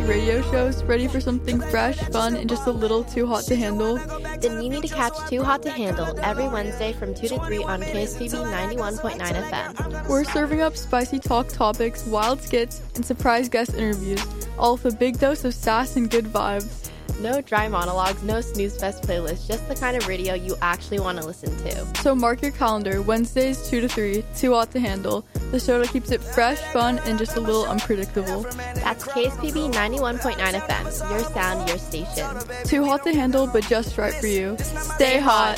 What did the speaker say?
radio shows, ready for something fresh, fun, and just a little too hot to handle? Then you need to catch Too Hot to Handle every Wednesday from 2 to 3 on KSPB 91.9 FM. We're serving up spicy talk topics, wild skits, and surprise guest interviews, all with a big dose of sass and good vibes. No dry monologues, no snooze fest playlist, just the kind of radio you actually want to listen to. So mark your calendar, Wednesdays 2 to 3, Too Hot to Handle, the show that keeps it fresh, fun, and just a little unpredictable. That's KSPB 91.9 FM, your sound, your station. Too hot to handle, but just right for you. Stay hot.